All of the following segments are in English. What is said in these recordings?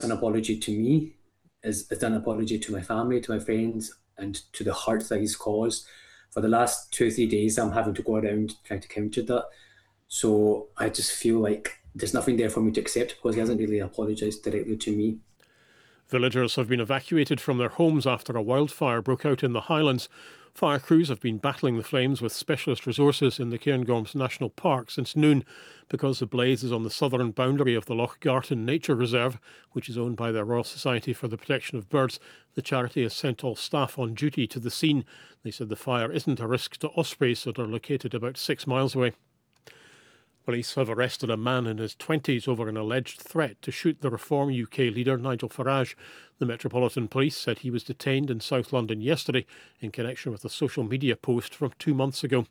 an apology to me, is an apology to my family, to my friends, and to the hurt that he's caused. For the last 2 or 3 days, I'm having to go around trying to counter that. So I just feel like there's nothing there for me to accept because he hasn't really apologised directly to me. Villagers have been evacuated from their homes after a wildfire broke out in the Highlands. Fire crews have been battling the flames with specialist resources in the Cairngorms National Park since noon. Because the blaze is on the southern boundary of the Loch Garten Nature Reserve, which is owned by the Royal Society for the Protection of Birds, the charity has sent all staff on duty to the scene. They said the fire isn't a risk to ospreys that are located about 6 miles away. Police have arrested a man in his 20s over an alleged threat to shoot the Reform UK leader Nigel Farage. The Metropolitan Police said he was detained in South London yesterday in connection with a social media post from 2 months ago.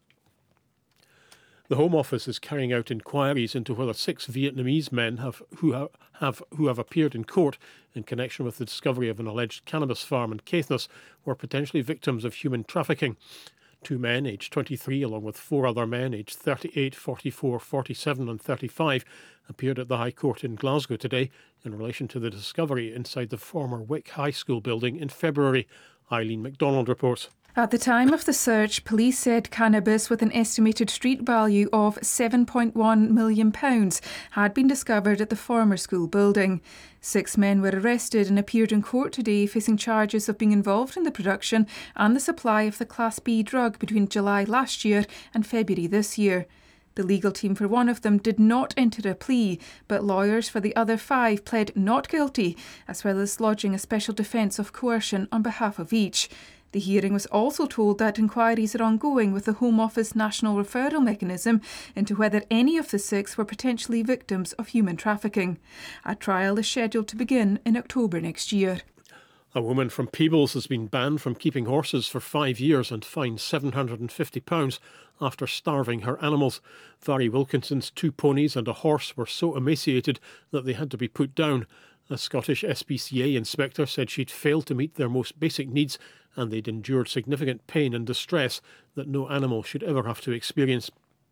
The Home Office is carrying out inquiries into whether 6 Vietnamese men who have appeared in court in connection with the discovery of an alleged cannabis farm in Caithness were potentially victims of human trafficking. 2 men, aged 23, along with 4 other men, aged 38, 44, 47 and 35, appeared at the High Court in Glasgow today in relation to the discovery inside the former Wick High School building in February. Eileen MacDonald reports. At the time of the search, police said cannabis with an estimated street value of £7.1 million had been discovered at the former school building. 6 men were arrested and appeared in court today facing charges of being involved in the production and the supply of the Class B drug between July last year and February this year. The legal team for one of them did not enter a plea, but lawyers for the other 5 pled not guilty, as well as lodging a special defence of coercion on behalf of each. The hearing was also told that inquiries are ongoing with the Home Office National Referral Mechanism into whether any of the 6 were potentially victims of human trafficking. A trial is scheduled to begin in October next year. A woman from Peebles has been banned from keeping horses for 5 years and fined £750 after starving her animals. Vary Wilkinson's 2 ponies and a horse were so emaciated that they had to be put down. A Scottish SPCA inspector said she'd failed to meet their most basic needs and they'd endured significant pain and distress that no animal should ever have to experience.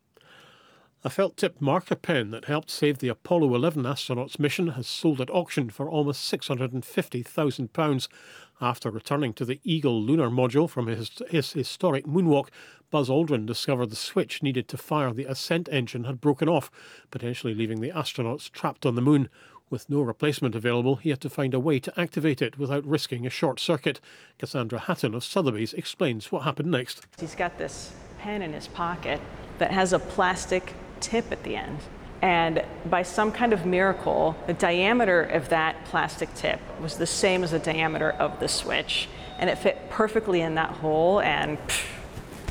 A felt-tip marker pen that helped save the Apollo 11 astronauts' mission has sold at auction for almost £650,000. After returning to the Eagle lunar module from his historic moonwalk, Buzz Aldrin discovered the switch needed to fire the ascent engine had broken off, potentially leaving the astronauts trapped on the moon. With no replacement available, he had to find a way to activate it without risking a short circuit. Cassandra Hatton of Sotheby's explains what happened next. He's got this pen in his pocket that has a plastic tip at the end. And by some kind of miracle, the diameter of that plastic tip was the same as the diameter of the switch. And it fit perfectly in that hole, and